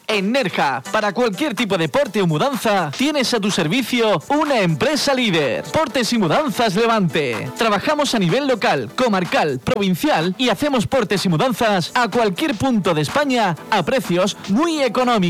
En Nerja, para cualquier tipo de porte o mudanza, tienes a tu servicio una empresa líder. Portes y Mudanzas Levante. Trabajamos a nivel local, comarcal, provincial y hacemos portes y mudanzas a cualquier punto de España a precios muy económicos.